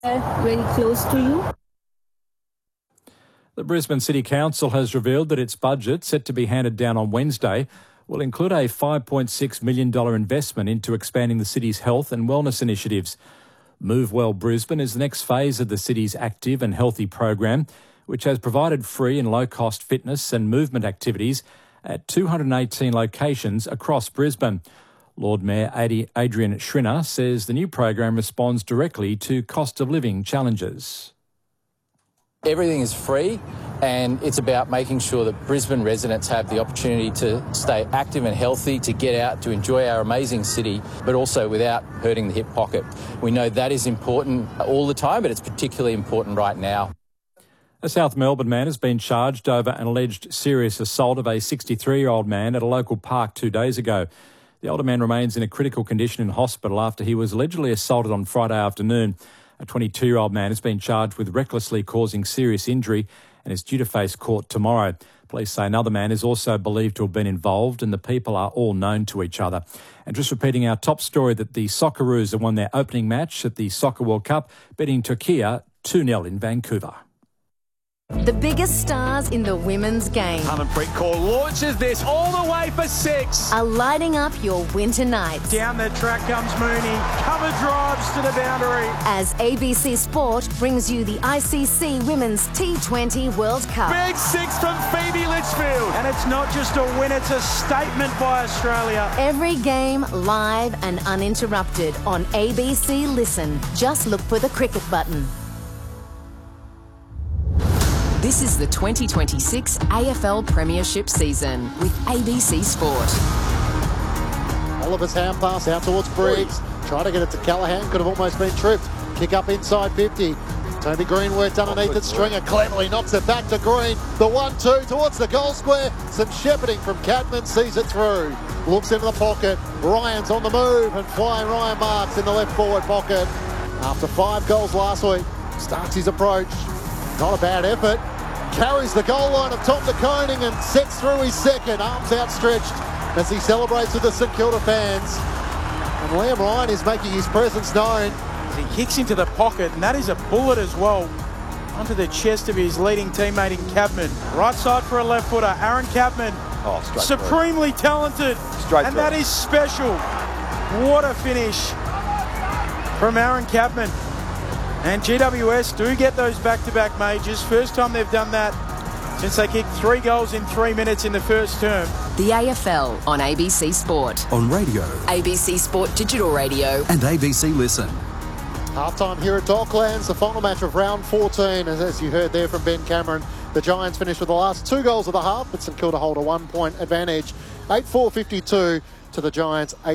very close to you. The Brisbane City Council has revealed that its budget, set to be handed down on Wednesday, will include a $5.6 million investment into expanding the city's health and wellness initiatives. Move Well Brisbane is the next phase of the city's active and healthy program, which has provided free and low-cost fitness and movement activities at 218 locations across Brisbane. Lord Mayor Adrian Schrinner says the new program responds directly to cost of living challenges. Everything is free, and it's about making sure that Brisbane residents have the opportunity to stay active and healthy, to get out, to enjoy our amazing city, but also without hurting the hip pocket. We know that is important all the time, but it's particularly important right now. A South Melbourne man has been charged over an alleged serious assault of a 63-year-old man at a local park 2 days ago. The older man remains in a critical condition in hospital after he was allegedly assaulted on Friday afternoon. A 22-year-old man has been charged with recklessly causing serious injury and is due to face court tomorrow. Police say another man is also believed to have been involved, and the people are all known to each other. And just repeating our top story, that the Socceroos have won their opening match at the Soccer World Cup, beating Turkey 2-0 in Vancouver. The biggest stars in the women's game Harmanpreet Kaur launches this all the way for 6. are lighting up your winter nights. Down the track comes Mooney. Cover drives to the boundary. As ABC Sport brings you the ICC Women's T20 World Cup. Big 6 from Phoebe Litchfield. And it's not just a win, it's a statement by Australia. Every game live and uninterrupted on ABC Listen. Just look for the cricket button. This is the 2026 AFL Premiership season with ABC Sport. Oliver's hand pass out towards Briggs. Trying to get it to Callaghan. Could have almost been tripped. Kick up inside 50. Toby Green worked underneath it. Stringer cleverly knocks it back to Green. The 1-2 towards the goal square. Some shepherding from Cadman. Sees it through. Looks into the pocket. Ryan's on the move. And flying Ryan Marks in the left forward pocket. After 5 goals last week. Starts his approach. Not a bad effort. Carries the goal line of Tom De Koning and sets through his second. Arms outstretched as he celebrates with the St Kilda fans. And Liam Ryan is making his presence known. He kicks into the pocket, and that is a bullet as well onto the chest of his leading teammate in Cabman. Right side for a left footer, Aaron Cabman. Supremely talented. And that is special. What a finish from Aaron Cabman. And GWS do get those back-to-back majors. First time they've done that since they kicked 3 goals in 3 minutes in the first term. The AFL on ABC Sport. On radio, ABC Sport Digital Radio. and ABC Listen. Half-time here at Docklands, the final match of round 14. As you heard there from Ben Cameron, the Giants finished with the last 2 goals of the half, but St Kilda hold a 1-point advantage. 8-4-52 to the Giants.